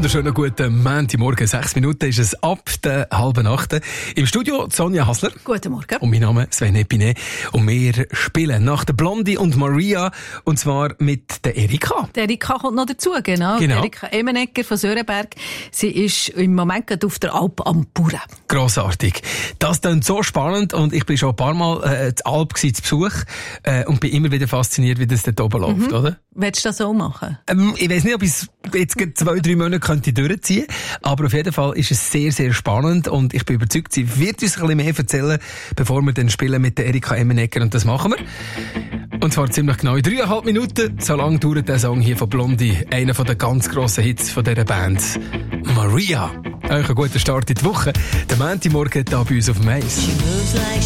wunderschönen guten Montagmorgen. 6 Minuten ist es ab der 7:30. Im Studio Sonja Hasler. Guten Morgen. Und mein Name ist Sven Epinet. Und wir spielen nach der Blondie und Maria. Und zwar mit der Erika. Die Erika kommt noch dazu, genau. Erika Emenegger von Sörenberg. Sie ist im Moment gerade auf der Alp am Bauern. Grossartig. Das klingt so spannend. Und ich bin schon ein paar Mal zur Alp zu Besuch. Und bin immer wieder fasziniert, wie das dort oben läuft, oder? Willst du das so machen? Ich weiss nicht, ob ich es jetzt 2-3 Monate könnte durchziehen, aber auf jeden Fall ist es sehr, sehr spannend und ich bin überzeugt, sie wird uns ein bisschen mehr erzählen, bevor wir dann spielen mit der Erika Emenegger, und das machen wir. Und zwar ziemlich genau in 3,5 Minuten. So lange dauert der Song hier von Blondie, einer der ganz grossen Hits von dieser Band. Maria. Euch einen guten Start in die Woche. Der Montagmorgen hier bei uns auf dem Eis.